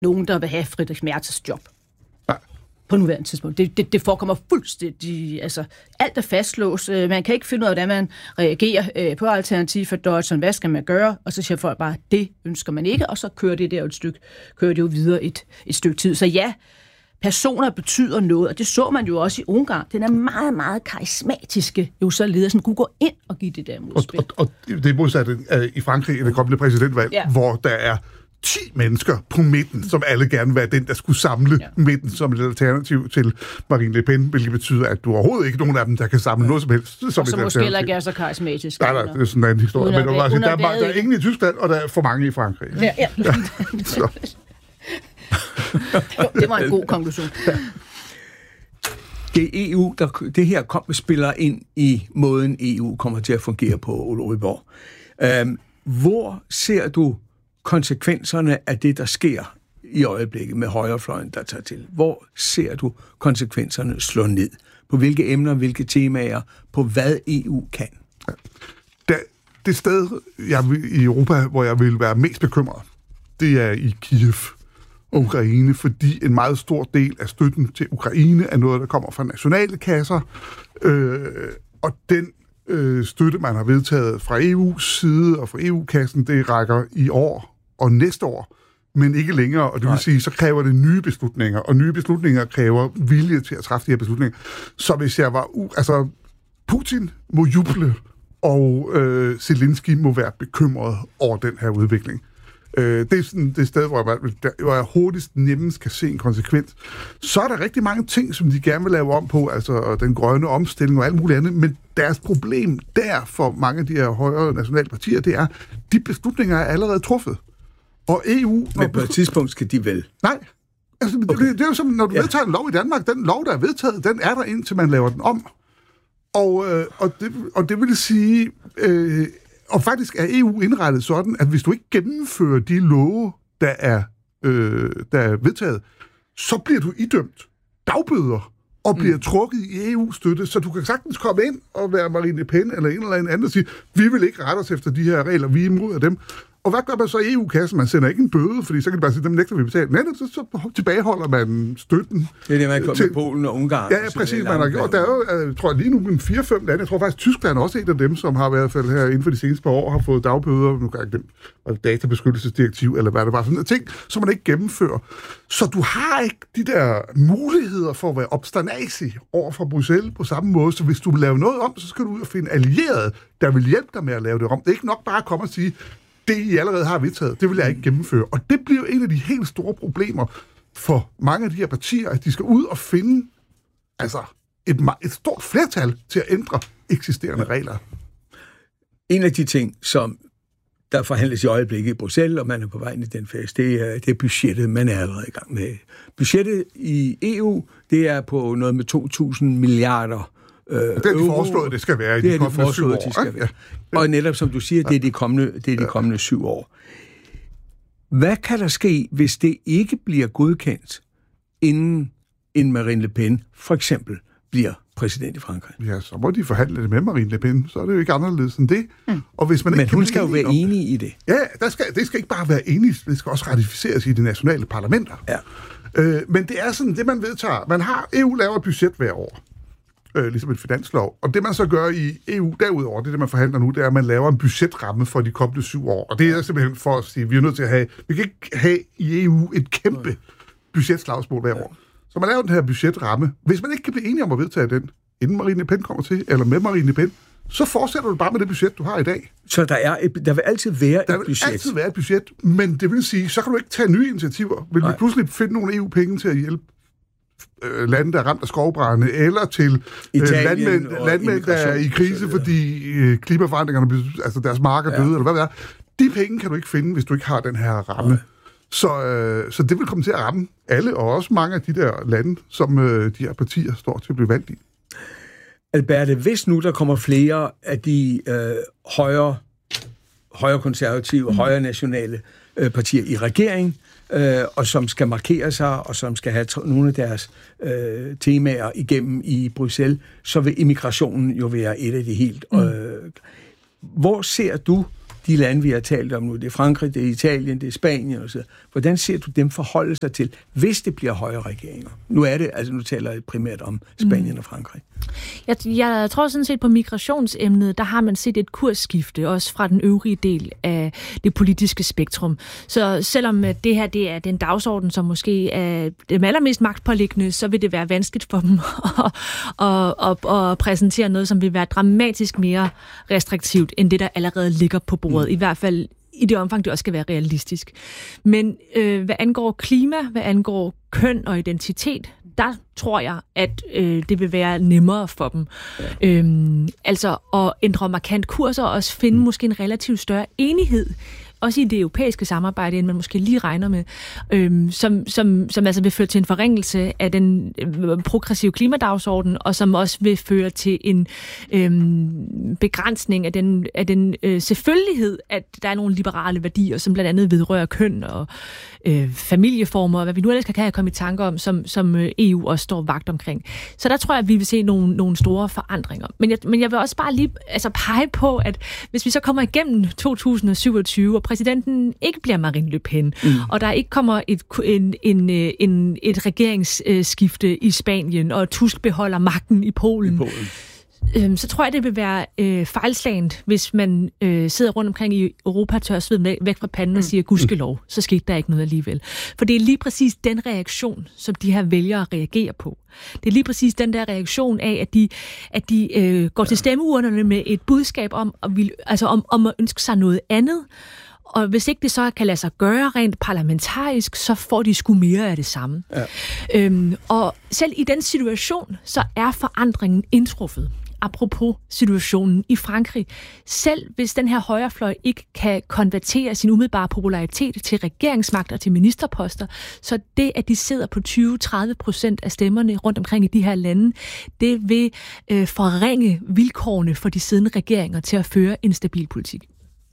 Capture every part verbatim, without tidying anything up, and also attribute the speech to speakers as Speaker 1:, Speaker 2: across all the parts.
Speaker 1: nogen, der vil have Friedrich Merz's job. På nuværende tidspunkt. Det, det, det forekommer fuldstændig, altså alt er fastlåst. Man kan ikke finde ud af, hvordan man reagerer øh, på Alternativ for Deutschland. Hvad skal man gøre? Og så siger folk bare, det ønsker man ikke, og så kører det der et stykke, kører det jo videre et, et stykke tid. Så ja, personer betyder noget, og det så man jo også i Ungarn. Den er meget, meget karismatiske, jo så leder, som kunne gå ind og give det der modspil.
Speaker 2: Og, og, og det er modsat uh, i Frankrig i det kommende præsidentvalg, ja. Hvor der er ti mennesker på midten, som alle gerne vil være den, der skulle samle ja. midten som et alternativ til Marine Le Pen, hvilket betyder, at du overhovedet ikke er nogen af dem, der kan samle ja. noget som helst. Som
Speaker 1: og som måske heller ikke er så karismatisk.
Speaker 2: Nej, nej, det er sådan en anden historie. Men der, sige, der, er, der er ingen i Tyskland, og der er for mange i Frankrig.
Speaker 1: Ja, ja. ja. Det var en god konklusion. Ja.
Speaker 3: Det er E U, der, det her kom, spiller ind i måden E U kommer til at fungere på, Ole Ryborg. Øhm, hvor ser du konsekvenserne af det, der sker i øjeblikket med højrefløjen, der tager til? Hvor ser du konsekvenserne slå ned? På hvilke emner, hvilke temaer, på hvad E U kan?
Speaker 2: Det, det sted jeg vil, i Europa, hvor jeg vil være mest bekymret, det er i Kiev og Ukraine, fordi en meget stor del af støtten til Ukraine er noget, der kommer fra nationale kasser, øh, og den øh, støtte, man har vedtaget fra E U's side og fra E U-kassen, det rækker i år og næste år, men ikke længere, og det vil sige, så kræver det nye beslutninger, og nye beslutninger kræver vilje til at træffe de her beslutninger. Så hvis jeg var... U- altså, Putin må juble, og øh, Zelensky må være bekymret over den her udvikling. Øh, det er sådan det sted, hvor jeg, hvor jeg hurtigst nemmest kan se en konsekvens. Så er der rigtig mange ting, som de gerne vil lave om på, altså den grønne omstilling og alt muligt andet, men deres problem der for mange af de her højere nationale partier, det er, de beslutninger er allerede truffet. Og E U...
Speaker 3: Men på et tidspunkt skal de vel?
Speaker 2: Nej. Altså, okay. det, det er jo som, når du ja. vedtager en lov i Danmark, den lov, der er vedtaget, den er der indtil man laver den om. Og, øh, og, det, og det vil sige... Øh, og faktisk er E U indrettet sådan, at hvis du ikke gennemfører de love, der er, øh, der er vedtaget, så bliver du idømt dagbøder og bliver mm. trukket i E U-støtte, så du kan sagtens komme ind og være Marine Le Pen eller en eller anden og sige, vi vil ikke rette os efter de her regler, vi er imod af dem. Og hvad gør man så i E U-kassen? Man sender ikke en bøde, fordi så kan de bare sige, dem nægter vi betale. Nej, så, så tilbageholder man støtten.
Speaker 3: Det er det, man kommer til Polen og Ungarn.
Speaker 2: Ja, ja præcis, man har gjort. Der er jo, jeg tror lige nu, en fire fem lande, jeg tror faktisk, Tyskland er også en af dem, som har i hvert fald her inden for de seneste par år, har fået dagbøder, nu kan jeg ikke dem, databeskyttelsesdirektiv, eller hvad det var, sådan en ting, som man ikke gennemfører. Så du har ikke de der muligheder for at være obsternasig over for Bruxelles på samme måde, så hvis du vil lave noget om, så skal du ud og finde allierede, der vil hjælpe dig med at lave det om. Det er ikke nok bare at komme og sige, det, I allerede har vedtaget, det vil jeg ikke gennemføre. Og det bliver en af de helt store problemer for mange af de her partier, at de skal ud og finde altså et, et stort flertal til at ændre eksisterende regler.
Speaker 3: En af de ting, som der forhandles i øjeblikket i Bruxelles, og man er på vej ind i den fase, det er, det er budgettet, man er allerede i gang med. Budgettet i E U, det er på noget med to tusind milliarder Øh,
Speaker 2: det er de foreslået, det skal være i de, de kommende syv år. De skal være.
Speaker 3: Ja. Og netop som du siger, det er de kommende, det er de kommende syv år. Hvad kan der ske, hvis det ikke bliver godkendt, inden en Marine Le Pen for eksempel bliver præsident i Frankrig?
Speaker 2: Ja, så må de forhandle det med Marine Le Pen, så er det jo ikke anderledes end det. Mm. Og hvis man
Speaker 3: Men
Speaker 2: ikke
Speaker 3: hun skal jo være
Speaker 2: om,
Speaker 3: enig i det.
Speaker 2: Ja, der skal, det skal ikke bare være enig, det skal også ratificeres i de nationale parlamenter.
Speaker 3: Ja.
Speaker 2: Øh, men det er sådan, det man vedtager. Man har, E U laver et budget hver år. Øh, ligesom et finanslov. Og det, man så gør i E U derudover, det er det, man forhandler nu, det er, at man laver en budgetramme for de kommende syv år. Og det er simpelthen for at sige, at vi er nødt til at have, vi kan ikke have i E U et kæmpe budgetslagsmål hver år. Så man laver den her budgetramme. Hvis man ikke kan blive enige om at vedtage den, inden Marine Le Pen kommer til, eller med Marine Le Pen, så fortsætter du bare med det budget, du har i dag.
Speaker 3: Så der, er et, der vil altid være
Speaker 2: der
Speaker 3: et budget?
Speaker 2: Der vil altid være et budget, men det vil sige, så kan du ikke tage nye initiativer. Vil Nej. du pludselig finde nogle E U-penge til at hjælpe lande, der er ramt af skovbrænde, eller til Italien, landmænd, landmænd der er i krise, fordi øh, klimaforandringerne, altså deres marker døde, ja. eller hvad det er. De penge kan du ikke finde, hvis du ikke har den her ramme. Så, øh, så det vil komme til at ramme alle, og også mange af de der lande, som øh, de her partier står til at blive valgt i.
Speaker 3: Alberte, hvis nu der kommer flere af de øh, højre, højre konservative, mm. højre nationale øh, partier i regering, Øh, og som skal markere sig, og som skal have t- nogle af deres øh, temaer igennem i Bruxelles, så vil immigrationen jo være et af de helt... Øh, hvor ser du de lande, vi har talt om nu, det er Frankrig, det er Italien, det er Spanien osv. Hvordan ser du dem forholde sig til, hvis det bliver højre regeringer? Nu er det, altså nu taler jeg primært om Spanien mm. og Frankrig.
Speaker 4: Jeg, jeg tror sådan set på migrationsemnet, der har man set et kursskifte, også fra den øvrige del af det politiske spektrum. Så selvom det her det er den dagsorden, som måske er det allermest magtpåliggende, så vil det være vanskeligt for dem at, at, at, at præsentere noget, som vil være dramatisk mere restriktivt, end det, der allerede ligger på bordet. Mm. I hvert fald i det omfang, det også skal være realistisk. Men øh, hvad angår klima, hvad angår køn og identitet, der tror jeg, at øh, det vil være nemmere for dem. Ja. Øhm, altså at ændre markant kurser og også finde måske en relativt større enighed, også i det europæiske samarbejde, end man måske lige regner med, øhm, som, som, som altså vil føre til en forringelse af den øh, progressive klimadagsorden, og som også vil føre til en øhm, begrænsning af den, af den øh, selvfølgelighed, at der er nogle liberale værdier, som blandt andet vedrører køn og øh, familieformer, og hvad vi nu ellers kan have komme i tanker om, som, som E U også står vagt omkring. Så der tror jeg, at vi vil se nogle, nogle store forandringer. Men jeg, men jeg vil også bare lige altså, pege på, at hvis vi så kommer igennem to tusind syvogtyve, og præsidenten ikke bliver Marine Le Pen, mm. og der ikke kommer et, en, en, en, et regeringsskifte i Spanien, og Tusk beholder magten i Polen, i Polen. Øhm, så tror jeg, det vil være øh, fejlslagent, hvis man øh, sidder rundt omkring i Europa, tør sved væk fra panden og siger, gudskelov, så skete der ikke noget alligevel. For det er lige præcis den reaktion, som de her vælgere reagerer på. Det er lige præcis den der reaktion af, at de, at de øh, går til stemmeurnerne med et budskab om at, vil, altså om, om at ønske sig noget andet. Og hvis ikke det så kan lade sig gøre rent parlamentarisk, så får de sgu mere af det samme. Ja. Øhm, og selv i den situation, så er forandringen indtruffet. Apropos situationen i Frankrig. Selv hvis den her højrefløj ikke kan konvertere sin umiddelbare popularitet til regeringsmagt og til ministerposter, så det, at de sidder på tyve til tredive procent af stemmerne rundt omkring i de her lande, det vil øh, forringe vilkårene for de siddende regeringer til at føre en stabil politik.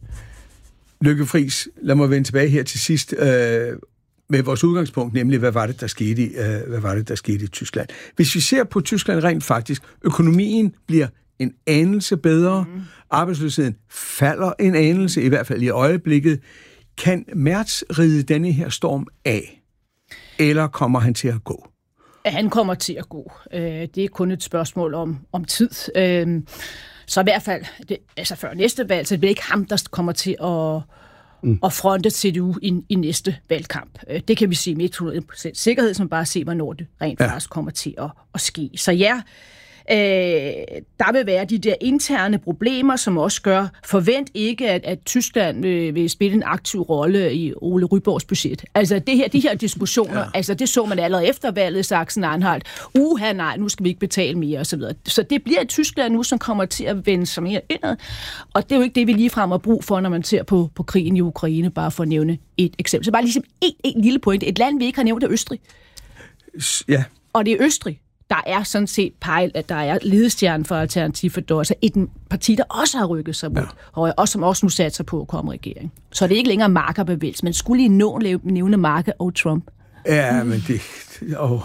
Speaker 3: Lykke Friis, lad mig vende tilbage her til sidst øh, med vores udgangspunkt, nemlig hvad var det, der skete, øh, hvad var det, der skete i Tyskland. Hvis vi ser på Tyskland rent faktisk, økonomien bliver en anelse bedre, mm. arbejdsløsheden falder en anelse, i hvert fald i øjeblikket. Kan Merz ride denne her storm af, eller kommer han til at gå?
Speaker 1: Han kommer til at gå. Det er kun et spørgsmål om, om tid. Så i hvert fald, det, altså før næste valg, så det bliver ikke ham, der kommer til at, mm. at fronte C D U i, i næste valgkamp. Det kan vi sige med hundrede procent sikkerhed, som bare se, hvornår det rent ja. faktisk kommer til at, at ske. Så ja, øh, der vil være de der interne problemer, som også gør, forvent ikke, at, at Tyskland øh, vil spille en aktiv rolle i Ole Ryborgs budget. Altså det her, de her diskussioner, ja. altså det så man allerede efter valget, Sachsen-Anhalt. Uha, nej, nu skal vi ikke betale mere, osv. Så det bliver et Tyskland nu, som kommer til at vende sig mere indad. Og det er jo ikke det, vi ligefrem har brug for, når man ser på, på krigen i Ukraine, bare for at nævne et eksempel. Så bare ligesom en, en lille point. Et land, vi ikke har nævnt, er Østrig.
Speaker 3: Ja.
Speaker 1: Og det er Østrig, der er sådan set pejl, at der er ledestjernen for Alternativ for Deutschland, altså et parti, der også har rykket sig mod højre, og som også nu satser på at komme i regering. Så det er ikke længere markerbevægelse, men skulle lige nå nævne Marke og Trump.
Speaker 3: Ja, men det... Oh.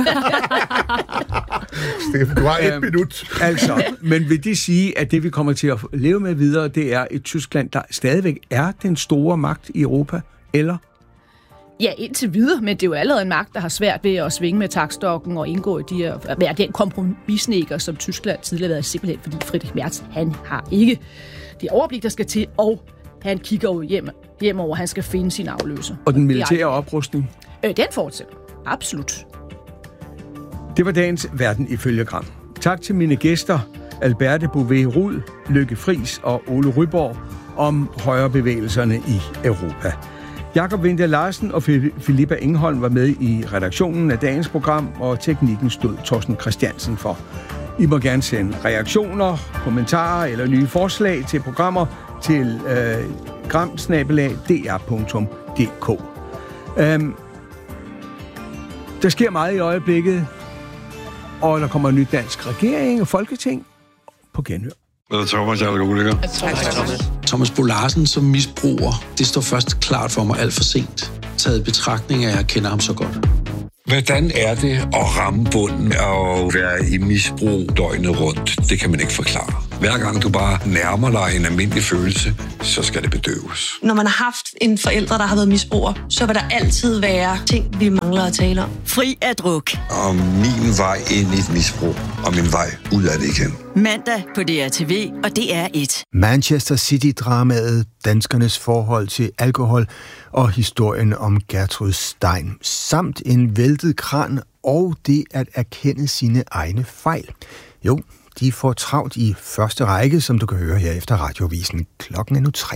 Speaker 2: Steffen, du har et um, minut.
Speaker 3: Altså, men vil det sige, at det vi kommer til at leve med videre, det er et Tyskland, der stadigvæk er den store magt i Europa, eller?
Speaker 1: Ja, indtil videre, men det er jo allerede en magt, der har svært ved at svinge med taktstokken og indgå i de her, være den kompromisnikker, som Tyskland tidligere har været, simpelthen fordi Friedrich Merz, han har ikke det overblik, der skal til, og han kigger jo hjem, hjemover, han skal finde sin afløser.
Speaker 3: Og den militære oprustning?
Speaker 1: Øh, den fortsætter. Absolut.
Speaker 3: Det var dagens Verden ifølge Gram. Tak til mine gæster, Alberte Bouvet-Rud, Lykke Friis og Ole Ryborg, om højrebevægelserne i Europa. Jakob Winther Larsen og Filippa Engholm var med i redaktionen af dagens program, og teknikken stod Torsten Christiansen for. I må gerne sende reaktioner, kommentarer eller nye forslag til programmer til øh, gram snabel-a d r punktum d k. Um, der sker meget i øjeblikket, og der kommer en ny dansk regering og folketing på genhør.
Speaker 5: Thomas, jeg er alkoholiker.
Speaker 6: Thomas Bo Larsen som misbruger, det står først klart for mig alt for sent. Taget i betragtning af, at jeg kender ham så godt.
Speaker 5: Hvordan er det at ramme bunden og være i misbrug døgnet rundt? Det kan man ikke forklare. Hver gang du bare nærmer dig en almindelig følelse, så skal det bedøves.
Speaker 7: Når man har haft en forælder, der har været misbruger, så vil der altid være ting, vi mangler at tale om.
Speaker 8: Fri af druk.
Speaker 5: Og min vej ind i et misbrug, og min vej ud af det igen.
Speaker 8: Mandag på D R T V og D R et.
Speaker 9: Manchester City-dramaet, danskernes forhold til alkohol og historien om Gertrud Stein, samt en væltet kran og det at erkende sine egne fejl. Jo, de får travlt i første række, som du kan høre her efter Radiovisen. Klokken er nu tre.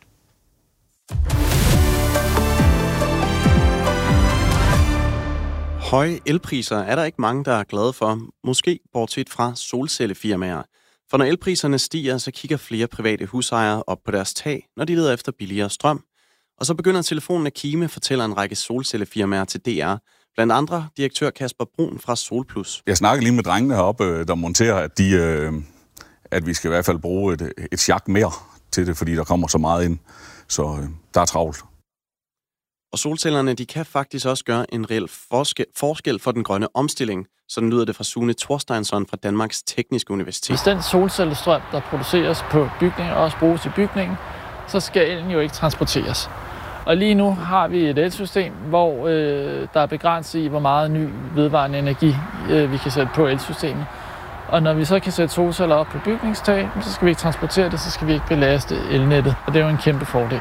Speaker 10: Høje elpriser er der ikke mange, der er glade for, måske bortset fra solcellefirmaer. For når elpriserne stiger, så kigger flere private husejere op på deres tag, når de leder efter billigere strøm. Og så begynder telefonen at kime, fortæller en række solcellefirmaer til D R. Blandt andre direktør Kasper Brun fra Solplus.
Speaker 11: Jeg snakker lige med drengene heroppe, der monterer, at, de, at vi skal i hvert fald bruge et, et sjak mere til det, fordi der kommer så meget ind. Så der er travlt.
Speaker 10: Og solcellerne, de kan faktisk også gøre en reel forskel, forskel for den grønne omstilling. Sådan lyder det fra Sune Thorsteinsson fra Danmarks Tekniske Universitet.
Speaker 12: Hvis den solcellestrøm, der produceres på bygningen, også bruges i bygningen, så skal elen jo ikke transporteres. Og lige nu har vi et elsystem, hvor øh, der er begrænset i, hvor meget ny vedvarende energi øh, vi kan sætte på elsystemet. Og når vi så kan sætte solceller op på bygningstag, så skal vi ikke transportere det, så skal vi ikke belaste elnettet. Og det er jo en kæmpe fordel.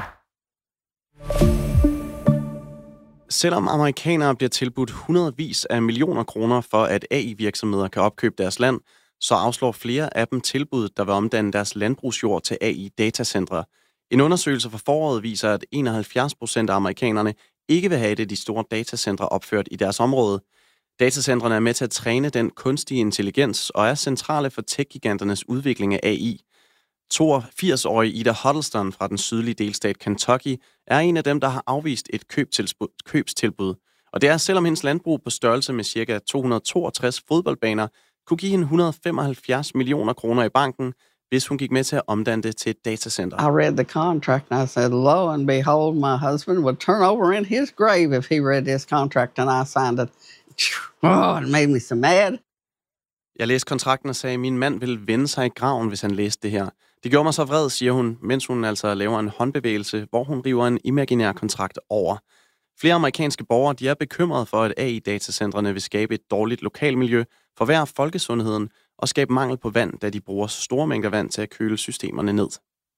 Speaker 10: Selvom amerikanere bliver tilbudt hundredvis af millioner kroner for, at A I-virksomheder kan opkøbe deres land, så afslår flere af dem tilbud, der vil omdanne deres landbrugsjord til A I-datacentre. En undersøgelse fra foråret viser, at enoghalvfjerds procent af amerikanerne ikke vil have det, de store datacentre opført i deres område. Datacentrene er med til at træne den kunstige intelligens og er centrale for tech-giganternes udvikling af A I. toogfirs-årige Ida Huddleston fra den sydlige delstat Kentucky er en af dem, der har afvist et købstilbud. Og det er, selvom hendes landbrug på størrelse med ca. to hundrede og toogtres fodboldbaner kunne give hende et hundrede og femoghalvfjerds millioner kroner i banken, hvis hun gik med til at omdanne det til et datacenter.
Speaker 13: I read the contract and I said, lo and behold, my husband would turn over in his grave if he read this contract, and I signed it. Oh, it made me so mad.
Speaker 10: Jeg læste kontrakten og sagde, at min mand ville vende sig i graven, hvis han læste det her. Det gjorde mig så vred, siger hun, mens hun altså laver en håndbevægelse, hvor hun river en imaginær kontrakt over. Flere amerikanske borgere, de er bekymrede for, at A I-datacentrene vil skabe et dårligt lokalmiljø, forværre folkesundheden og skabe mangel på vand, da de bruger store mængder vand til at køle systemerne ned.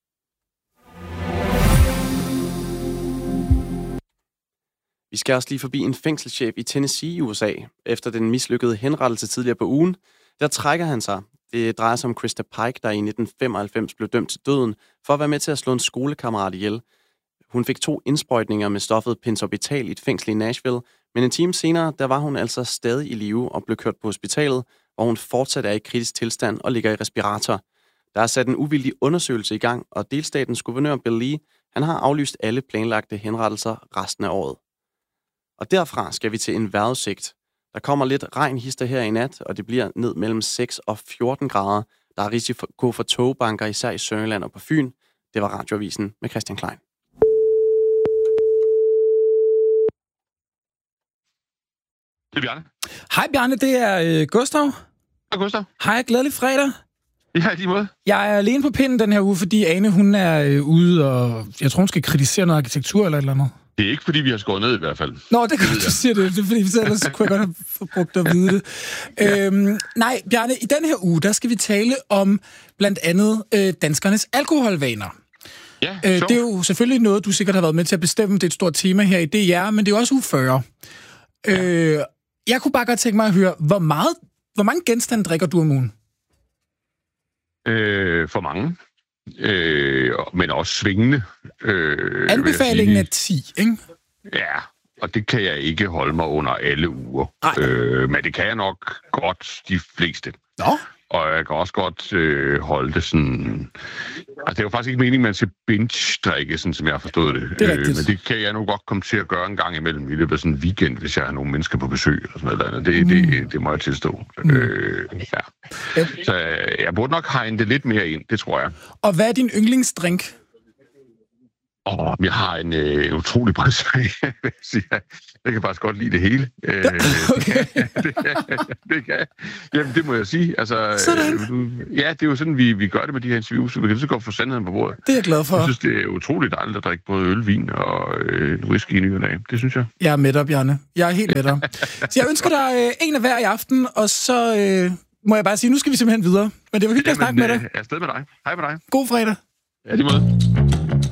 Speaker 10: Vi skal også lige forbi en fængselschef i Tennessee i U S A. Efter den mislykkede henrettelse tidligere på ugen, der trækker han sig. Det drejer sig om Krista Pike, der i nitten femoghalvfems blev dømt til døden for at være med til at slå en skolekammerat ihjel. Hun fik to indsprøjtninger med stoffet pentobarbital i et fængsel i Nashville, men en time senere, der var hun altså stadig i live og blev kørt på hospitalet, hvor hun fortsat er i kritisk tilstand og ligger i respirator. Der er sat en uvildig undersøgelse i gang, og delstatens guvernør Bill Lee, han har aflyst alle planlagte henrettelser resten af året. Og derfra skal vi til en vejrudsigt. Der kommer lidt regnhister her i nat, og det bliver ned mellem seks og fjorten grader. Der er risiko for togbanker, især i Sønderjylland og på Fyn. Det var Radioavisen med Christian Klein.
Speaker 14: Det er Bjarne.
Speaker 15: Hej Bjarne, det er øh, Gustav.
Speaker 14: Hej Gustav.
Speaker 15: Hej, glædelig fredag.
Speaker 14: Ja, i lige måde.
Speaker 15: Jeg er alene på pinden den her uge, fordi Ane, hun er øh, ude, og jeg tror, hun skal kritisere noget arkitektur eller et eller andet.
Speaker 14: Det er ikke, fordi vi har skåret ned i hvert fald.
Speaker 15: Nå, det kan du sige det. Det er, fordi vi ellers kunne jeg godt have brugt at vide det. Ja. Øhm, nej, Bjarne, i den her uge, der skal vi tale om blandt andet øh, danskernes alkoholvaner.
Speaker 14: Ja,
Speaker 15: øh, det er jo selvfølgelig noget, du sikkert har været med til at bestemme. Det er et stort tema her i D R, men det er jo også uge fyrre. Ja. Øh, jeg kunne bare godt tænke mig at høre, hvor, meget, hvor mange genstande drikker du om ugen?
Speaker 14: Øh, for mange. Øh, men også svingende. Øh,
Speaker 15: Anbefalingen er ti, ikke?
Speaker 14: Ja, og det kan jeg ikke holde mig under alle uger. Øh, men det kan jeg nok godt de fleste.
Speaker 15: Nå?
Speaker 14: Og jeg kan også godt øh, holde det sådan... Altså, det er jo faktisk ikke meningen, at man skal binge-drikke, sådan som jeg har forstået det.
Speaker 15: Det er rigtigt.
Speaker 14: Øh, men det kan jeg nu godt komme til at gøre en gang imellem i løbet af sådan en weekend, hvis jeg har nogle mennesker på besøg eller sådan noget. Det, mm. det, det må jeg tilstå. Mm. Øh, ja. Ja. Så jeg burde nok hegne det lidt mere ind, det tror jeg.
Speaker 15: Og hvad er din yndlingsdrink?
Speaker 14: Åh, jeg har en øh, utrolig bred smag, vil jeg sige. Jeg kan faktisk godt lide det hele. Øh,
Speaker 15: okay.
Speaker 14: det, kan, det kan. Jamen, det må jeg sige. Altså,
Speaker 15: sådan.
Speaker 14: Du, ja, det er jo sådan, vi, vi gør det med de her interviews, så vi kan lige så godt få sandheden på bordet.
Speaker 15: Det er jeg glad for.
Speaker 14: Jeg synes, det er utroligt dejligt at drikke både øl, vin og øh, whisky i ny og dag. Det synes jeg.
Speaker 15: Jeg er med dig, Bjarne. Jeg er helt med dig. Så jeg ønsker dig øh, en af hver i aften, og så øh, må jeg bare sige, nu skal vi simpelthen videre. Men det var hyggeligt at snakke med dig.
Speaker 14: Jeg er afsted med dig. Hej med dig.
Speaker 15: God fredag.
Speaker 14: Ja, det måde.